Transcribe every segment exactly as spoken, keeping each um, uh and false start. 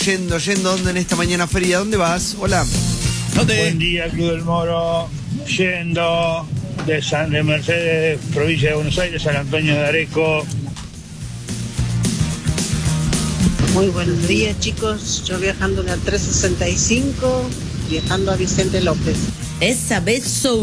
Yendo, yendo, ¿dónde en esta mañana feria? ¿Dónde vas? Hola. ¿Dónde? Buen día, Club del Moro. Yendo de San de Mercedes, provincia de Buenos Aires, San Antonio de Areco. Muy buenos días, chicos. Yo viajando en el trescientos sesenta y cinco, viajando a Vicente López. Esa beso.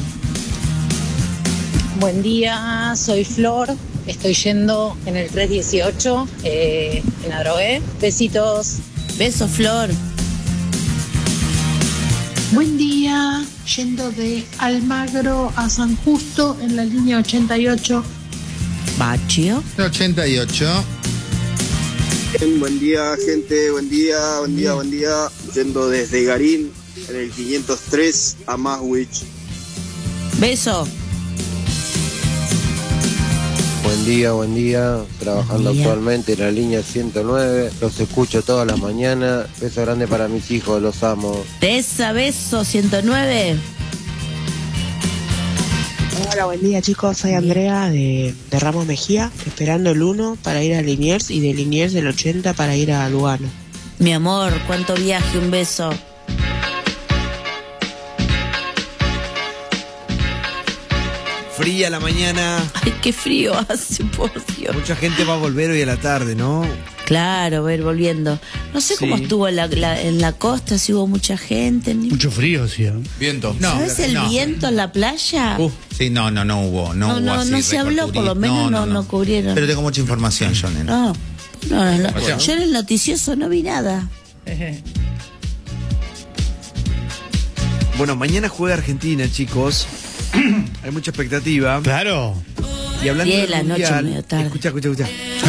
Buen día, soy Flor. Estoy yendo en el trescientos dieciocho, eh, en Adrogué. Besitos. Beso, Flor. Buen día, yendo de Almagro a San Justo en la línea ochenta y ocho. Bachio. ochenta y ocho. Buen día, gente, buen día, buen día, buen día. Yendo desde Garín en el quinientos tres a Maswich. Beso. Buen día, buen día. Trabajando Buen día. actualmente en la línea ciento nueve. Los escucho todas las mañanas. Beso grande para mis hijos, los amo. Esa beso, ciento nueve. Hola, buen día, chicos. Soy Andrea de, de Ramos Mejía, esperando el uno para ir a Liniers y de Liniers del ochenta para ir a Lugano. Mi amor, cuánto viaje, un beso. Fría la mañana. Ay, qué frío hace, por Dios. Mucha gente va a volver hoy a la tarde, ¿no? Claro, ver volviendo. No sé cómo Sí. estuvo la, la- en la costa, si hubo mucha gente. Ni... Mucho frío, sí. ¿eh? Viento. ¿Sabes el no. viento en la playa? Uh, sí, no, no, no hubo. No, No, hubo no, así no se récord habló, por lo turístico. menos no- no cubrieron. Pero tengo mucha información, yo, nena. No, no, no. Bueno. Yo en el noticioso no vi nada. Bueno, mañana juega Argentina, chicos. Hay mucha expectativa. Claro. Y hablando Diez del de la noche, mundial, medio tarde. escucha, escucha, escucha.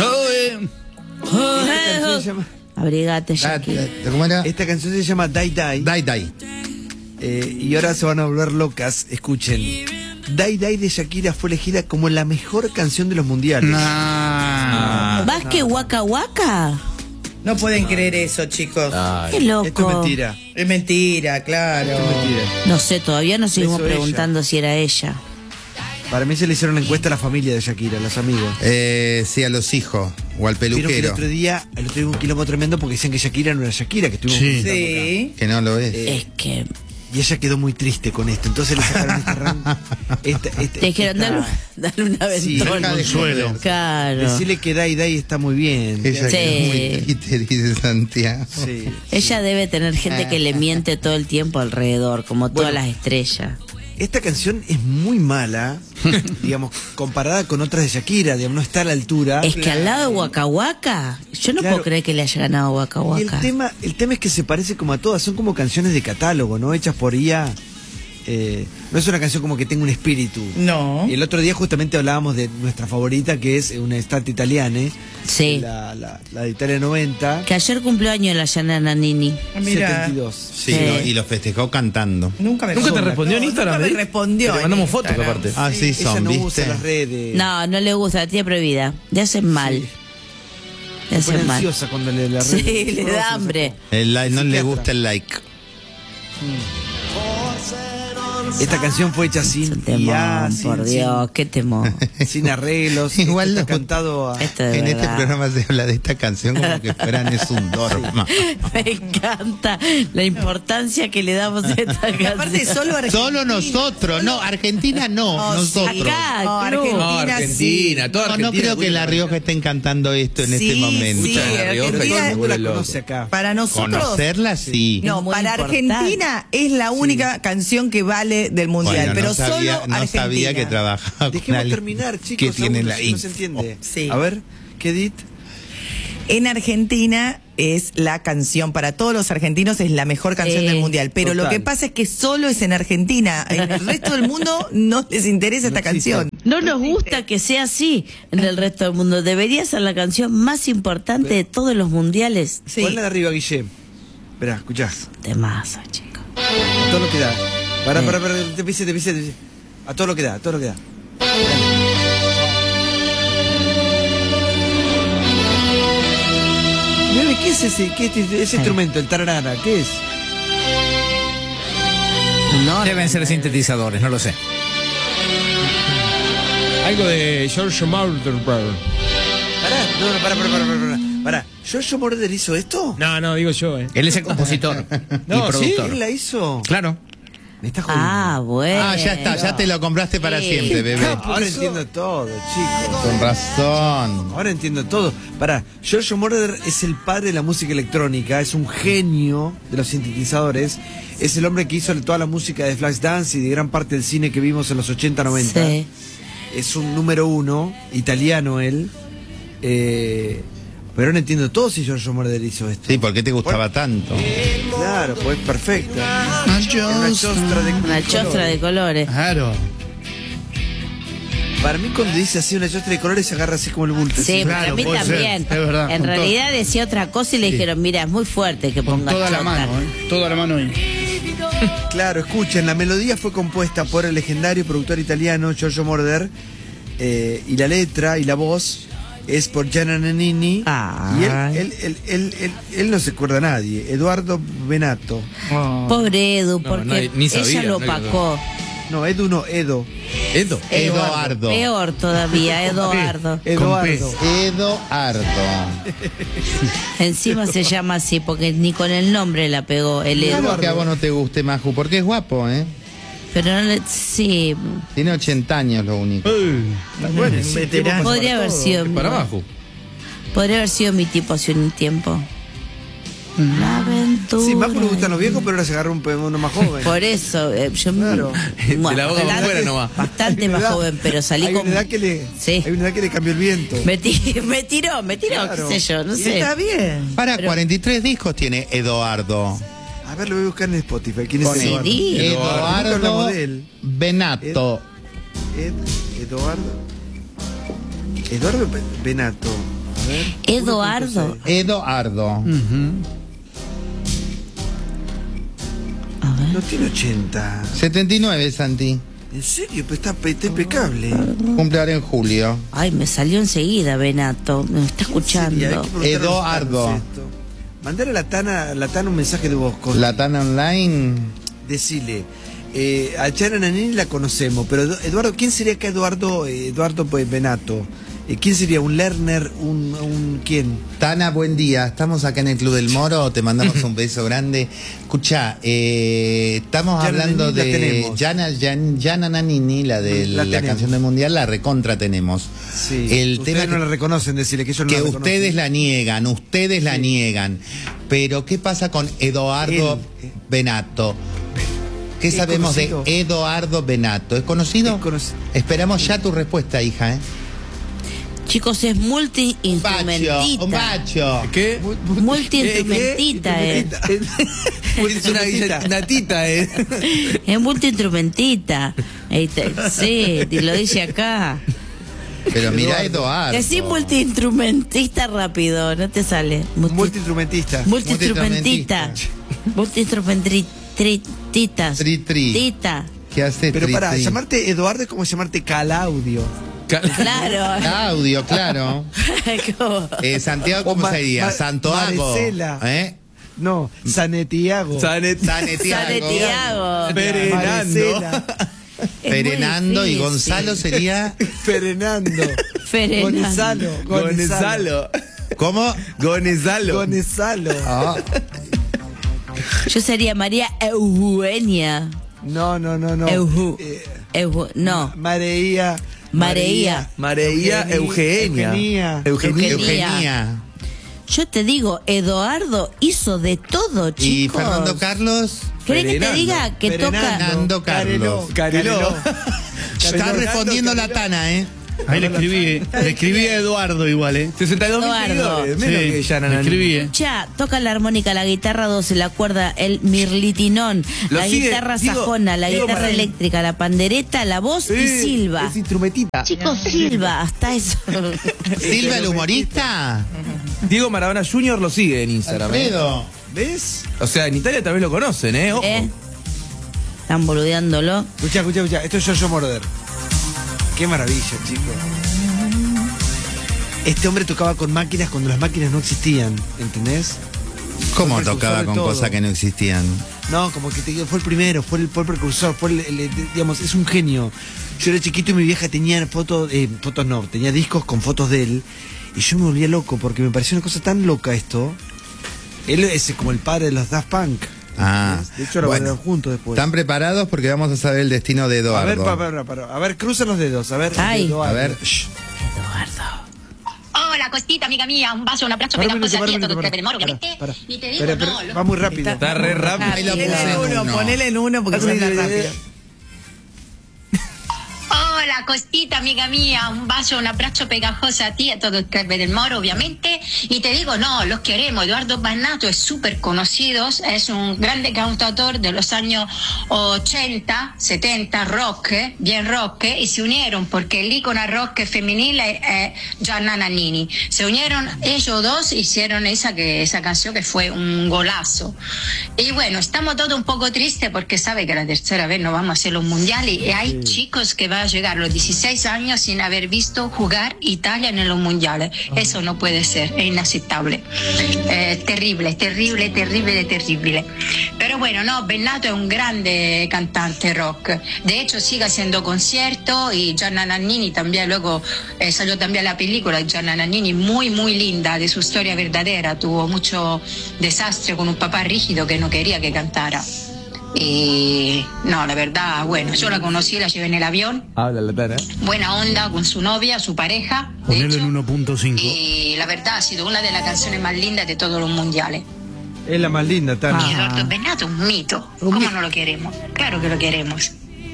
Oh, Esta eh, canción oh. se llama, Abrigate, Ah, Jackie. ¿Cómo era? esta canción se llama Die Die. Dai, dai. Eh, y ahora se van a volver locas. Escuchen. Die Die de Shakira fue elegida como la mejor canción de los mundiales. Nah. ¿Vas que Waka Waka? No pueden creer eso, chicos. Qué loco. Esto es mentira. Es mentira, claro. Esto es mentira. No sé, todavía nos seguimos Eso ella. preguntando si era ella. Para mí se le hicieron la encuesta a la familia de Shakira, a los amigos. Eh, sí, a los hijos o al Vieron que el peluquero. otro día, el otro día hubo un quilombo tremendo porque decían que Shakira no era Shakira, que estuvimos Sí. comentando Sí. Que no lo es. Eh, Es que y ella quedó muy triste con esto. Entonces le sacaron este rango. Esta, esta, te dijeron, esta- dale, dale una Sí, ventona. deja de joder. Claro. Decirle que Die Die está muy bien. Ella Sí. que es muy triste, dice Santiago. Sí. Ella debe tener gente que le miente todo el tiempo alrededor, como todas Bueno. las estrellas. Esta canción es muy mala, digamos, comparada con otras de Shakira, digamos, no está a la altura. Es que al lado de Waka Waka, yo no Claro. puedo creer que le haya ganado Waka Y el Waka. tema, el tema es que se parece como a todas, son como canciones de catálogo, ¿no? Hechas por I A. Eh, no es una canción como que tenga un espíritu. No. Y el otro día justamente hablábamos de nuestra favorita, que es una estate italiane, Sí. la, la, la de Italia noventa, Que ayer cumplió años la Yana Nannini. Mira, setenta y dos. Sí, Sí. lo- y lo festejó cantando. nunca me ¿Nunca te no, respondió en Instagram, Nunca me Edith? respondió. Te en mandamos fotos, Instagram. aparte. Ah, sí, Ella son, no ¿viste? usa las redes. No, no le gusta, la tiene prohibida. Le hacen mal. Sí. Le Se pone hacen mal. ansiosa cuando le la red. Sí, le da hambre. El like- no le Psiquiatra. gusta el like. Esta canción fue hecha Es sin un I A, temón, sin, por Dios, qué temón. sin, sin arreglos. Igual Esto no- está cantado a... Esto de En este verdad. programa se habla de esta canción como que fueran es un dorma. Me encanta la importancia que le damos a esta canción. Aparte, solo Argentina. Solo nosotros, no, Argentina no, No, nosotros. Acá, No, club. Argentina, No, Argentina, sí. toda No, no Argentina. creo que La Rioja estén cantando esto en Sí, este momento. sí, Mucha La Rioja, Pero todo el Argentina- mundo la Vuelve loco. conoce acá. Para nosotros. Conocerla, sí. No, Es muy para importante. Argentina es la única canción que vale del mundial, Bueno, pero no sabía, solo no Argentina. sabía que trabajaba con Dejemos alguien terminar, chicos. que tiene aún la no, no info. se entiende. Sí. A ver, ¿qué edit? En Argentina es la canción, para todos los argentinos es la mejor canción Sí, del mundial, pero total. lo que pasa es que solo es en Argentina, en el resto del mundo no les interesa No esta existe. canción. No nos gusta que sea así en el resto del mundo. Debería ser la canción más importante de todos los mundiales. Sí. Ponla de arriba, Guille. Esperá, escuchá. Temazo, chicos. A todo lo que da. Pará, Sí. pará, pará, te pise, te pise, te pise. A todo lo que da, a todo lo que da. Mira, ¿qué es ese, qué es ese Sí. instrumento, el tararara? ¿Qué es? No, Deben ser sintetizadores, no lo sé. Algo de George Martin. Pará, no, no, pará, pará, pará, pará, pará. ¿Giorgio Moroder hizo esto? No, no, digo yo, ¿eh? Él es el compositor No, y productor. ¿sí? ¿Él la hizo? Claro. Me está jodiendo. Ah, bueno. Ah, ya está, ya te lo compraste para Sí. siempre, bebé. Ahora entiendo todo, chicos. Con razón. Ahora entiendo todo. Pará, Giorgio Moroder es el padre de la música electrónica, es un genio de los sintetizadores, es el hombre que hizo toda la música de Flashdance y de gran parte del cine que vimos en los ochenta noventa. Sí. Es un número uno, italiano él. Eh, pero no entiendo todo si Giorgio Moroder hizo esto. Sí, ¿por qué te gustaba tanto? Claro, pues perfecto. Una chostra de Una chostra de colores. Claro. Para mí cuando dice así una chostra de colores se agarra así como el bulto. Sí, así. para mí también. Es verdad. En Con realidad decía otra cosa y le dijeron, mira, es muy fuerte que Con pongas toda la chota. mano, ¿eh? Toda la mano ahí. Claro, escuchen, la melodía fue compuesta por el legendario productor italiano Giorgio Moroder, eh, y la letra y la voz es por Gianna Nannini. Ah. Y él, él, él, él, él- él no se acuerda a nadie, Eduardo Benato. Pobre Edu, No, porque no, ni sabía, ella lo no, opacó. No, Edu no, Edo. Edo. Eduardo. Peor todavía, Eduardo. Eduardo. Eduardo. Encima se llama así porque ni con el nombre la pegó el Edu. Claro que a vos no te guste, Maju, porque es guapo, ¿eh? Pero no le, sí, Tiene ochenta años lo único. Bueno, sí, el tiempo pasa podría para haber todo. sido Para mi- abajo. podría haber sido mi tipo hace un tiempo. La aventura. Sí, Majo le gustan los viejos, pero ahora se agarra un pe- uno más joven. Por eso, eh, yo Claro. Bueno, Se la boca para bastante- afuera nomás. Bastante Hay una más edad- joven, pero salí hay con. una edad que le, Sí. hay una edad que le cambió el viento. Me, ti- me tiró, me tiró, Claro. qué sé yo, no Y sé. está bien. Para, Pero- cuarenta y tres discos tiene Eduardo. A ver, lo voy a buscar en Spotify. ¿Quién es Pone C Eduardo? D. Nunca hablamos Eduardo de él. Benato. Ed, Eduardo. Eduardo Be- Benato. A ver. Eduardo. Eduardo. A ver. No tiene ochenta. setenta y nueve, Santi. ¿En serio? Pero está, está impecable. Cumple ahora en julio. Ay, me salió enseguida, Benato. Me está escuchando. Sería, hay que preguntarle a los Eduardo. tanos esto. Mandar a la Tana, a la Tana un mensaje de voz. Con, La Tana Online. Decile. Eh, a Chana Nanini la conocemos, pero Edu- Eduardo, ¿quién sería acá Eduardo, eh, Eduardo pues, Benato? Eh, ¿Quién sería? ¿Un Lerner? ¿Un, un quién? Tana, buen día. Estamos acá en el Club del Moro. Te mandamos un beso grande. Escucha, eh, estamos Yana hablando Nannini la de tenemos. Yana, Yan- Yana Nannini, la de La la, tenemos. canción del Mundial, la recontra tenemos. Sí. El Ustedes tema no que- la reconocen, decirle que ellos no que la reconocen. ustedes la niegan, ustedes la niegan. Pero ¿qué pasa con Eduardo Él, eh. Benato? ¿Qué Es sabemos conocido. de Eduardo Benato? ¿Es conocido? Es conoc- Esperamos ya tu respuesta, hija, ¿eh? Chicos, es Bacho, multi-instrumentista. un bacho. ¿Qué? Multi-instrumentista, eh. Es una, una tita, ¿eh? Es multi-instrumentista. Ahí te- Sí, y lo dice acá. Pero mirá Eduardo. Decí multi-instrumentista rápido, no te sale. Multi- Multiinstrumentista. Multi-instrumentista. Multi-instrumentista. Tri, tri. Tita. ¿Qué hace Pero tri, para, tri? llamarte Eduardo es como llamarte Calaudio. Claro. Audio, claro. ¿Cómo? Eh, Santiago, ¿cómo O Ma- sería? Ma- Santoago. Maricela. ¿Eh? No, Sanetiago. Sanet- Sanetiago. Sanetiago. Perenando. Maricela. Es muy Perenando y difícil. Gonzalo sería. Ferenando. Ferenando. Gonzalo. Gonzalo. ¿Cómo? Gonzalo. Gonzalo. Ah, Yo sería María Eugenia. No, no, no, no. Eugu- Eh, Eugu- no. Mareía. Mareía. Mareía Eugenia. Eugenia. Eugenia. Eugenia. Yo te digo, Eduardo hizo de todo, Y chicos. Fernando Carlos. ¿Querés que te Fernando. diga que toca? Fernando Carlos. Careló. Está respondiendo la Tana, ¿eh? Ahí le escribí, le escribí a Eduardo igual, ¿eh? sesenta y dos mil Eduardo. seguidores. Menos Sí, que Yana le Nannini. escribí, ¿eh? Ya, toca la armónica, la guitarra doce, la cuerda, el mirlitinón, Lo la sigue, guitarra Diego- sajona, la Diego guitarra Maradona. eléctrica, la pandereta, la voz y Sí, silba. Es instrumentita. Chicos, silba, hasta eso. Silva el humorista. Diego Maradona junior lo sigue en Instagram. ¿eh? Alfredo. ¿Ves? O sea, en Italia tal vez lo conocen, ¿eh? Ojo. ¿Eh? Están boludeándolo. Escucha, escucha, escucha. Esto es Giorgio Moroder. Qué maravilla, chicos. Este hombre tocaba con máquinas cuando las máquinas no existían, ¿entendés? ¿Cómo Fue el tocaba precursor de con todo. cosas que no existían? No, como que te digo, fue el primero, fue el, fue el precursor, fue el, el- el- digamos, es un genio. Yo era chiquito y mi vieja tenía fotos, eh, fotos no, tenía discos con fotos de él. Y yo me volvía loco porque me pareció una cosa tan loca esto. Él es como el padre de los Daft Punk. Ah, de hecho, lo bueno, van juntos después. ¿Están preparados? Porque vamos a saber el destino de Eduardo. A ver, pa, pa, pa, pa, a ver, cruzan los dedos. A ver, Ay. Eduardo. A ver. Eduardo. Hola, cosita, amiga mía, un vaso, un abrazo, Para un pegajosa minuto, a ti, a para todo un el minuto, moro, para. ¿viste? Para, Y te digo, Pero, pero, no, lo- va muy rápido. Está re rápido. Ponele en uno, ponele en uno porque suena rápido. Hola, cosita, amiga mía, un vaso, un abrazo pegajoso a ti, a todo el club del Moro, obviamente. Y te digo, no, los queremos. Eduardo Bannato es súper conocido, es un grande cantautor de los años ochenta, setenta, rock, eh, bien rock, eh, y se unieron porque el ícono rock femenil es eh, Gianna Nannini. Se unieron ellos dos, hicieron esa, que, esa canción que fue un golazo. Y bueno, estamos todos un poco tristes porque sabe que la tercera vez no vamos a hacer los mundiales y hay chicos que van a llegar a los dieciséis años sin haber visto jugar Italia en los mundiales. Eso no puede ser, es inaceptable. Eh, terrible, terrible, terrible, terrible. Pero bueno, no, Bennato es un grande cantante rock. De hecho, sigue haciendo conciertos y Gianna Nannini también, luego eh, salió también la película de Gianna Nannini, muy, muy linda, de su historia verdadera. Tuvo mucho desastre con un papá rígido que no quería que cantara. Y no, la verdad, bueno, yo la conocí, la llevé en el avión. Habla la tara. Buena onda con su novia, su pareja. De Ponelo hecho, en uno punto cinco. y la verdad ha sido una de las canciones más lindas de todos los mundiales. Es la más linda, Tana. Y Eduardo Bennato, un mito. ¿Cómo no lo queremos? Claro que lo queremos.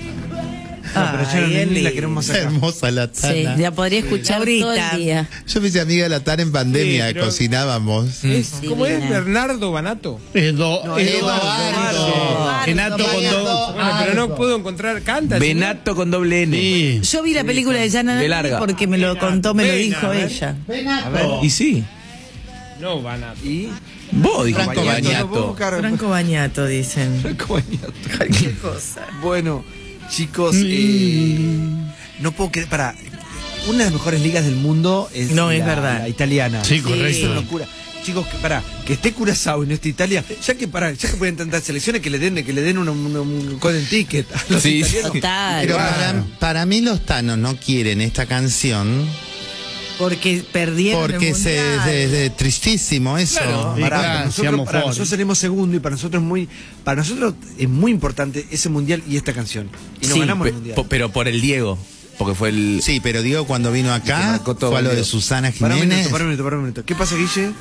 No, pero yo Ay, no Eli. la queremos acá. Hermosa la Sí, Tana. la podría escuchar todo el día. Yo me hice amiga de la Tana en pandemia, Sí, pero- cocinábamos. Es- ¿Cómo es? Divina. Bernardo Banato. Edo- No, Eduardo. Renato con dos. Bueno, pero no puedo encontrar. Canta. Benato con doble N. Sí. Yo vi la película de Gianna De Nannini larga. porque me lo contó, me lo Ven, dijo a ver. ella. Y sí. señor. No, Banato. Y Vos dijiste Franco Bañato, Bañato. lo puedo buscar. Franco Bañato, dicen. Franco Bañato. Cualquier cosa. Bueno, chicos, eh, no puedo creer. Para, una de las mejores ligas del mundo es, No, es la, verdad. la italiana. Sí, correcto. Es una locura. Chicos, que, para, que esté Curazao y no esté Italia, ya que para, ya que pueden tantas selecciones, que le den, que le den una- una- un golden ticket a los Sí. italianos. Total. Pero para, para mí los tanos no quieren esta canción Porque perdieron porque el es mundial. es tristísimo eso. Claro, Sí, pará, claro, para nosotros, seamos para fuertes. nosotros salimos segundo y para nosotros es muy, para nosotros es muy importante ese mundial y esta canción. Y nos Sí, ganamos el pe- mundial. po- pero por el Diego. Porque fue el. Sí, pero Diego cuando vino Y que acá marcó todo fue a lo el de dedo. Susana Para un Jiménez. minuto, para un minuto, para un minuto. ¿Qué pasa, Guille?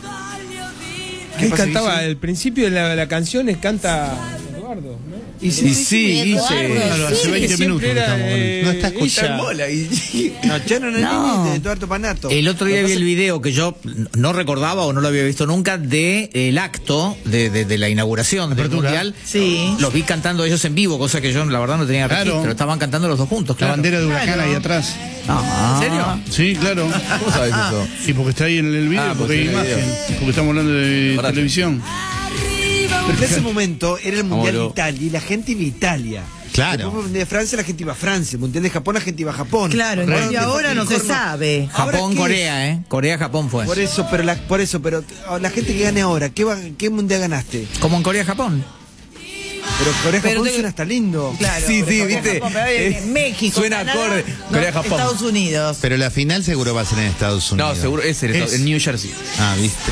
¿Qué Ahí pasa, cantaba, Guille? el principio de la, la canción es canta Eduardo, ¿no? Y Y sí, Eduardo, Guille. Claro, hace sí. veinte Siempre minutos que era, estamos con eh, él. No está ella. escuchando. No, ya no, No. de Eduardo Panato. El otro día Lo que vi pasa- el video que yo no recordaba o no lo había visto nunca de el acto de, de, de la inauguración del Apertura. mundial. Sí. Los vi cantando ellos en vivo, cosa que yo la verdad no tenía Claro. registro. Estaban cantando los dos juntos, La claro. bandera de Huracán ahí atrás. Ah. ¿En serio? Sí, claro. ¿Cómo sabes eso? Y porque está ahí en el video, Ah, porque hay porque está en el imagen. Porque estamos hablando de Gracias. televisión. Pero en ese momento era el mundial de Vámonos. Italia y la gente iba a Italia. Claro. Después el mundial de Francia, la gente iba a Francia. El mundial de Japón, la gente iba a Japón. Claro, en Ahora cambio te- ahora no se mejor sabe. ¿Ahora Japón, qué Corea, ¿eh? Corea, Japón fue. Por eso, pero la, por eso, pero la gente que gane ahora, ¿qué, va- qué mundial ganaste? Como en Corea, Japón. Pero Corea Pero Japón te- suena hasta lindo. Claro. Sí, sí, Corea, ¿viste? Japón, pero, eh, Eh, México. suena Canadá, acorde. no, Corea, Japón. Estados Unidos. Pero la final seguro va a ser en Estados Unidos. No, seguro es en, Es- en New Jersey. Ah, ¿viste?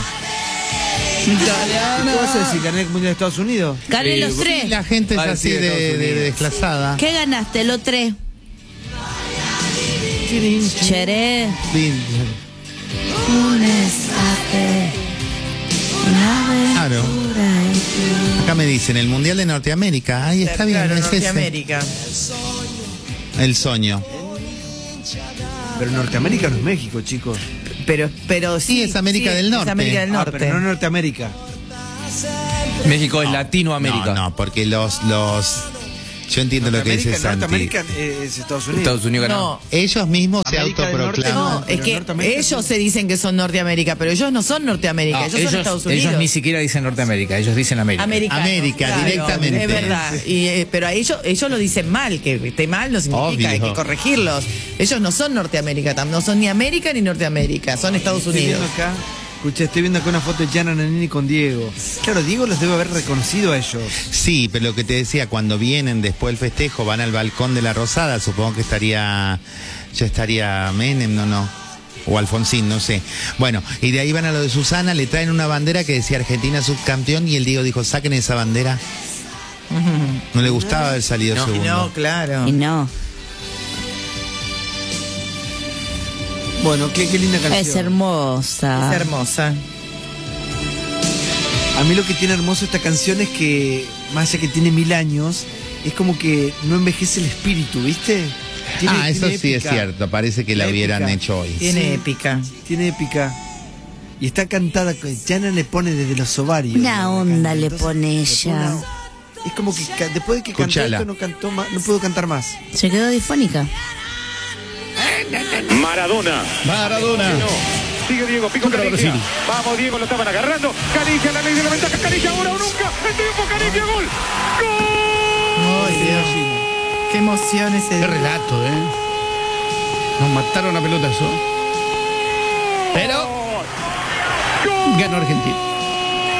¿Qué vas a decir? ¿Gané el mundial de Estados Unidos? Gané Eh, los Y tres. la gente es Ah, así sí, de, de Estados de- de Unidos. desclasada. ¿Qué ganaste? Los tres. Cheré. Un escape. Una Claro. aventura y Acá me dicen, el Mundial de Norteamérica. Ahí está bien, Claro, es ese. Norteamérica. El sueño. Pero Norteamérica no es México, chicos. Pero, pero sí. Sí, es América del Norte. Es América del Ah, Norte. pero no Norteamérica. México es Latinoamérica. No, no, porque los, los Yo entiendo lo que dice Santi. Norteamérica es Estados Unidos. Estados Unidos ganó. No. Ellos mismos se América del Norte, autoproclaman. No, es que ellos se dicen que son Norteamérica, pero ellos no son Norteamérica, No, ellos, ellos, son Estados Unidos. ellos ni siquiera dicen Norteamérica, ellos dicen América. Americanos, América, claro, directamente. Es verdad. Y, eh, pero a ellos, ellos lo dicen mal, que esté mal no significa, hay Obvio. que corregirlos. Ellos no son Norteamérica, tam- no son ni América ni Norteamérica, son Estados Estoy Unidos. viendo acá, escuché, estoy viendo acá una foto de Gianna Nannini con Diego. Claro, Diego los debe haber reconocido a ellos. Sí, pero lo que te decía, cuando vienen después del festejo, van al balcón de la Rosada, supongo que estaría, ya estaría Menem, no, no. o Alfonsín, no sé. Bueno, y de ahí van a lo de Susana, le traen una bandera que decía Argentina subcampeón y el Diego dijo, saquen esa bandera. No le gustaba haber salido No, segundo. no, claro. Y no. Bueno, qué, qué linda canción. Es hermosa. Es hermosa. A mí lo que tiene hermoso esta canción es que, más allá que tiene mil años, es como que no envejece el espíritu, ¿viste? Tiene, ah, eso tiene sí épica. es cierto, parece que la Épica. hubieran hecho hoy. Tiene Sí. épica. Tiene épica. Y está cantada, Yana le pone desde los ovarios. Una ¿no? onda le Entonces, pone le ella. pone- Es como que ca- después de que cantó Escuchala. esto no cantó más, no pudo cantar más. Se quedó difónica. Maradona. Maradona. Sigue Diego, pico Contra Canigia. Brasil. Vamos, Diego, lo estaban agarrando. Canigia, la ley de la ventaja. Canigia, ahora o nunca. El tiempo, Canigia, gol. Ay, Dios. Qué emoción ese. Qué relato, ¿eh? Nos mataron a pelotazo. Pero ganó Argentina.